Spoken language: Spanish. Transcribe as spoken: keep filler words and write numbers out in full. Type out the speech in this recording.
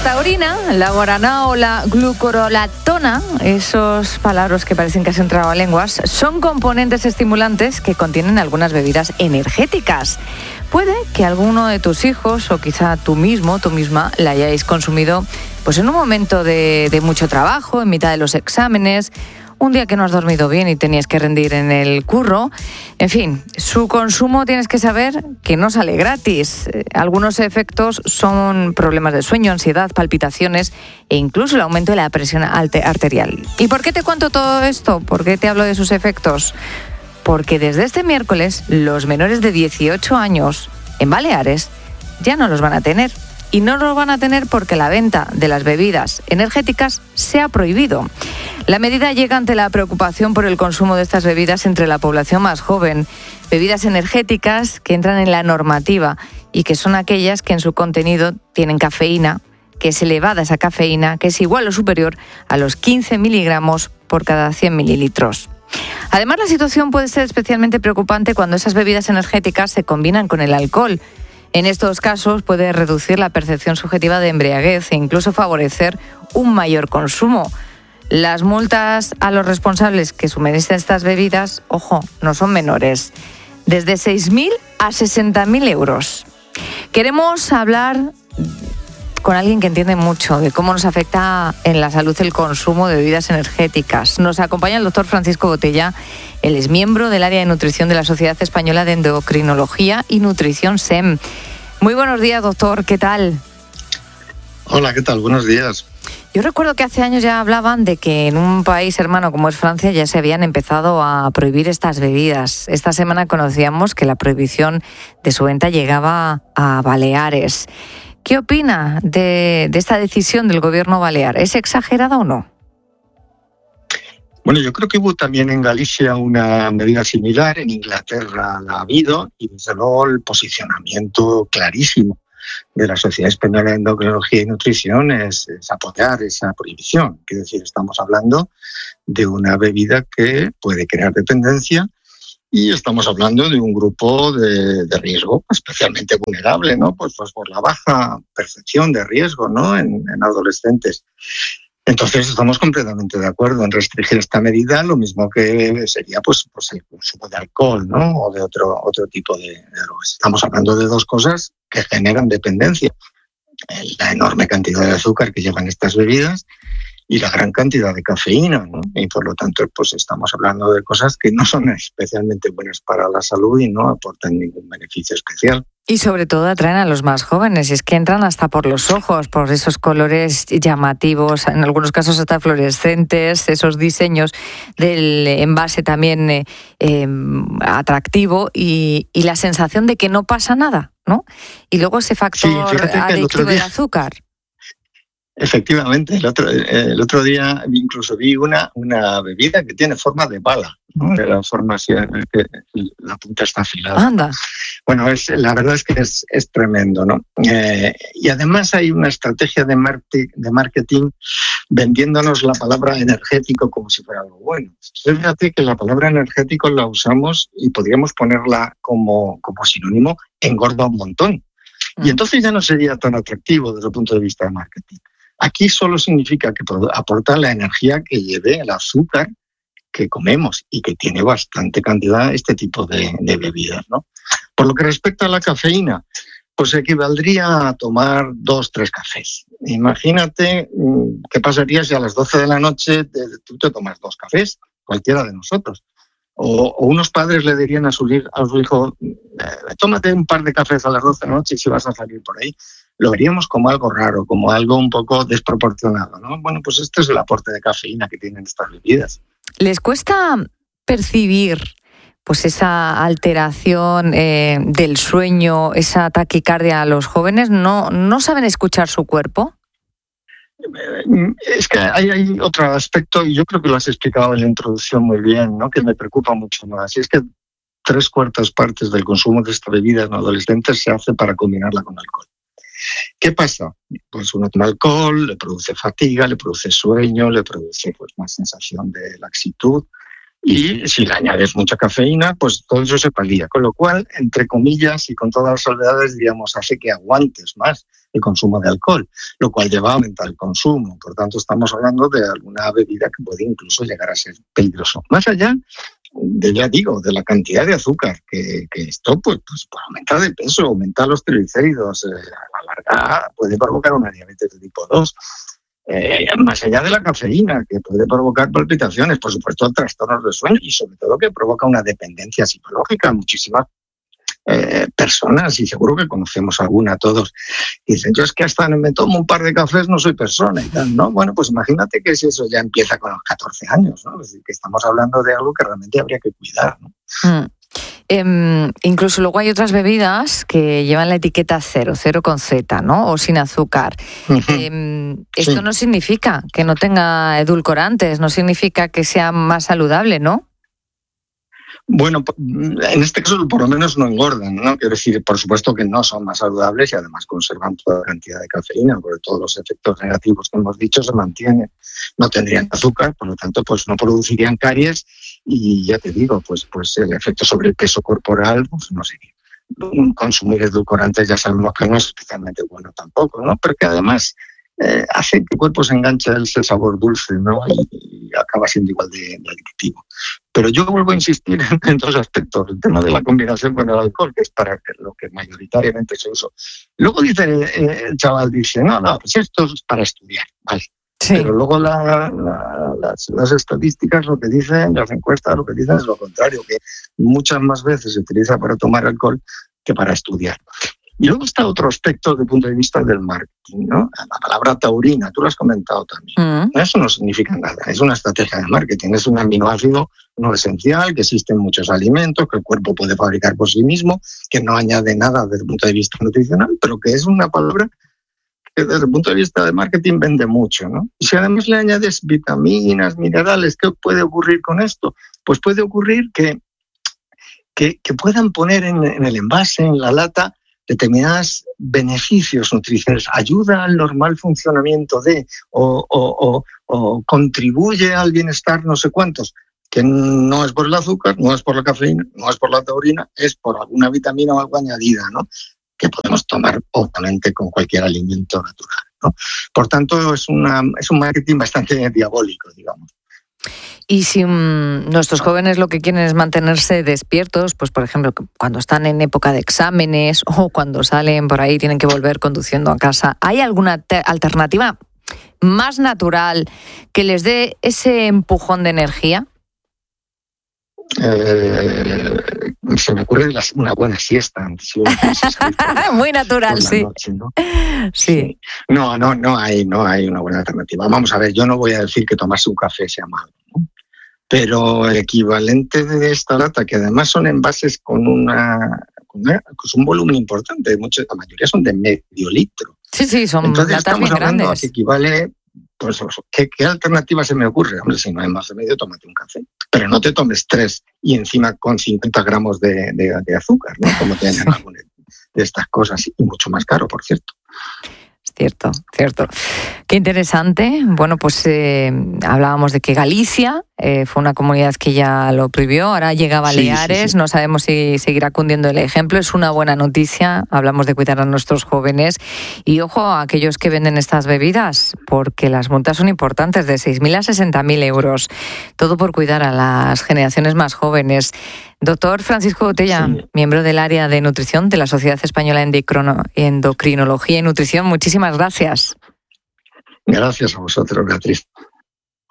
taurina, la guaraná o la glucorolatona, esos palabras que parecen que has entrado a lenguas, son componentes estimulantes que contienen algunas bebidas energéticas. Puede que alguno de tus hijos o quizá tú mismo, tú misma, la hayáis consumido pues en un momento de, de mucho trabajo, en mitad de los exámenes, un día que no has dormido bien y tenías que rendir en el curro. En fin, su consumo tienes que saber que no sale gratis. Eh, algunos efectos son problemas de sueño, ansiedad, palpitaciones e incluso el aumento de la presión arterial. ¿Y por qué te cuento todo esto? ¿Por qué te hablo de sus efectos? Porque desde este miércoles los menores de dieciocho años en Baleares ya no los van a tener. Y no los van a tener porque la venta de las bebidas energéticas se ha prohibido. La medida llega ante la preocupación por el consumo de estas bebidas entre la población más joven. Bebidas energéticas que entran en la normativa y que son aquellas que en su contenido tienen cafeína, que es elevada esa cafeína, que es igual o superior a los quince miligramos por cada cien mililitros. Además, la situación puede ser especialmente preocupante cuando esas bebidas energéticas se combinan con el alcohol. En estos casos puede reducir la percepción subjetiva de embriaguez e incluso favorecer un mayor consumo. Las multas a los responsables que suministran estas bebidas, ojo, no son menores, desde seis mil a sesenta mil euros. Queremos hablar con alguien que entiende mucho de cómo nos afecta en la salud el consumo de bebidas energéticas. Nos acompaña el doctor Francisco Botella. Él es miembro del área de nutrición de la Sociedad Española de Endocrinología y Nutrición S E M. Muy buenos días, doctor. ¿Qué tal? Hola, ¿qué tal? Buenos días. Yo recuerdo que hace años ya hablaban de que en un país hermano como es Francia ya se habían empezado a prohibir estas bebidas. Esta semana conocíamos que la prohibición de su venta llegaba a Baleares. ¿Qué opina de, de esta decisión del gobierno balear? ¿Es exagerada o no? Bueno, yo creo que hubo también en Galicia una medida similar, en Inglaterra la ha habido, y desde luego el posicionamiento clarísimo de la Sociedad Española de Endocrinología y Nutrición es, es apoyar esa prohibición. Quiero decir, estamos hablando de una bebida que puede crear dependencia y estamos hablando de un grupo de, de riesgo especialmente vulnerable, ¿no? Pues, pues por la baja percepción de riesgo, ¿no? En, en adolescentes. Entonces estamos completamente de acuerdo en restringir esta medida, lo mismo que sería pues, pues el consumo de alcohol, ¿no? O de otro, otro tipo de, de drogas. Estamos hablando de dos cosas que generan dependencia. La enorme cantidad de azúcar que llevan estas bebidas y la gran cantidad de cafeína, ¿no? Y por lo tanto pues estamos hablando de cosas que no son especialmente buenas para la salud y no aportan ningún beneficio especial. Y sobre todo atraen a los más jóvenes, y es que entran hasta por los ojos, por esos colores llamativos, en algunos casos hasta fluorescentes, esos diseños del envase también eh, eh, atractivo y, y la sensación de que no pasa nada, ¿no? Y luego ese factor sí, adictivo del azúcar. Efectivamente, el otro, el otro día incluso vi una, una bebida que tiene forma de bala, ¿no? La forma así, que la punta está afilada. Anda. Bueno, es, la verdad es que es, es tremendo, ¿no? Eh, y además hay una estrategia de, marti, de marketing vendiéndonos la palabra energético como si fuera algo bueno. Fíjate que la palabra energético la usamos y podríamos ponerla como, como sinónimo engorda un montón. Y entonces ya no sería tan atractivo desde el punto de vista de marketing. Aquí solo significa que aporta la energía que lleve el azúcar que comemos y que tiene bastante cantidad este tipo de, de bebidas, ¿no? Por lo que respecta a la cafeína, pues equivaldría a tomar dos, tres cafés. Imagínate qué pasaría si a las doce de la noche te, tú te tomas dos cafés, cualquiera de nosotros. O, o unos padres le dirían a su, a su hijo, eh, tómate un par de cafés a las doce de la noche y si vas a salir por ahí. Lo veríamos como algo raro, como algo un poco desproporcionado, ¿no? Bueno, pues este es el aporte de cafeína que tienen estas bebidas. ¿Les cuesta percibir pues esa alteración eh, del sueño, esa taquicardia a los jóvenes? ¿No, no saben escuchar su cuerpo? Es que hay, hay otro aspecto, y yo creo que lo has explicado en la introducción muy bien, ¿no? Que me preocupa mucho más. Y es que tres cuartas partes del consumo de esta bebida en adolescentes se hace para combinarla con alcohol. ¿Qué pasa? Pues uno toma alcohol, le produce fatiga, le produce sueño, le produce pues más sensación de laxitud. Y si le añades mucha cafeína, pues todo eso se palía. Con lo cual, entre comillas y con todas las salvedades, digamos, hace que aguantes más el consumo de alcohol, lo cual lleva a aumentar el consumo. Por tanto, estamos hablando de alguna bebida que puede incluso llegar a ser peligroso. Más allá de, ya digo, de la cantidad de azúcar, que, que esto pues, pues, pues aumenta de peso, aumenta los triglicéridos, eh, a la larga puede provocar una diabetes de tipo dos. Eh, más allá de la cafeína, que puede provocar palpitaciones, por supuesto trastornos de sueño y sobre todo que provoca una dependencia psicológica. Muchísimas eh, personas, y seguro que conocemos alguna todos, dicen, yo es que hasta me tomo un par de cafés no soy persona y tal, ¿no? Bueno, pues imagínate que si eso ya empieza con los catorce años, ¿no? Es decir, que estamos hablando de algo que realmente habría que cuidar, ¿no? Mm. Eh, incluso luego hay otras bebidas que llevan la etiqueta cero, cero con Z, ¿no? O sin azúcar. Uh-huh. Eh, esto sí. No significa que no tenga edulcorantes, no significa que sea más saludable, ¿no? Bueno, en este caso por lo menos no engordan, ¿no? Quiero decir, por supuesto que no son más saludables y además conservan toda la cantidad de cafeína, porque todos los efectos negativos que hemos dicho se mantienen. No tendrían azúcar, por lo tanto, pues no producirían caries y ya te digo, pues, pues el efecto sobre el peso corporal, pues no sería. Consumir edulcorantes ya sabemos que no es especialmente bueno tampoco, ¿no? Porque además eh, hace que el cuerpo se enganche a ese sabor dulce, ¿no? Y, y acaba siendo igual de, de adictivo. Pero yo vuelvo a insistir en, en dos aspectos. El tema de la combinación con el alcohol, que es para lo que mayoritariamente se usa. Luego dice eh, el chaval, dice, no, no, pues esto es para estudiar, vale. Sí. Pero luego la, la, las, las estadísticas lo que dicen, las encuestas lo que dicen es lo contrario, que muchas más veces se utiliza para tomar alcohol que para estudiar. Y luego está otro aspecto desde el punto de vista del marketing, ¿no? La palabra taurina, tú lo has comentado también. Mm. Eso no significa nada, es una estrategia de marketing, es un aminoácido no esencial que existe en muchos alimentos, que el cuerpo puede fabricar por sí mismo, que no añade nada desde el punto de vista nutricional, pero que es una palabra que desde el punto de vista de marketing vende mucho, ¿no? Y si además le añades vitaminas, minerales, ¿qué puede ocurrir con esto? Pues puede ocurrir que, que, que puedan poner en, en el envase, en la lata, determinados beneficios nutricionales, ayuda al normal funcionamiento de, o, o, o, o contribuye al bienestar no sé cuántos, que no es por el azúcar, no es por la cafeína, no es por la taurina, es por alguna vitamina o algo añadida, ¿no? Que podemos tomar obviamente con cualquier alimento natural, ¿no? Por tanto, es, una, es un marketing bastante diabólico, digamos. Y si um, nuestros jóvenes lo que quieren es mantenerse despiertos, pues por ejemplo, cuando están en época de exámenes o cuando salen por ahí tienen que volver conduciendo a casa, ¿hay alguna te- alternativa más natural que les dé ese empujón de energía? Eh, se me ocurre una buena siesta antes. Muy natural, sí. Noche, ¿no? sí. Sí. No, no, no hay, no hay una buena alternativa. Vamos a ver, yo no voy a decir que tomarse un café sea malo, ¿no? Pero el equivalente de esta lata, que además son envases con una, con una con un volumen importante, muchos, la mayoría son de medio litro. Sí, sí, son Entonces latas estamos bien hablando grandes. Que equivale. Pues, ¿qué, ¿qué alternativa se me ocurre? Hombre, si no hay más remedio, tómate un café. Pero no te tomes tres y encima con cincuenta gramos de, de, de azúcar, ¿no? Como tienen algunas de estas cosas, y mucho más caro, por cierto. Cierto, cierto. Qué interesante. Bueno, pues eh, hablábamos de que Galicia eh, fue una comunidad que ya lo prohibió, ahora llega a Baleares, sí, sí, sí. No sabemos si seguirá cundiendo el ejemplo, es una buena noticia, hablamos de cuidar a nuestros jóvenes y ojo a aquellos que venden estas bebidas, porque las multas son importantes, de seis mil a sesenta mil euros, todo por cuidar a las generaciones más jóvenes. Doctor Francisco Botella, sí. miembro del área de nutrición de la Sociedad Española de Endocrinología y Nutrición, muchísimas gracias. Gracias a vosotros, Beatriz.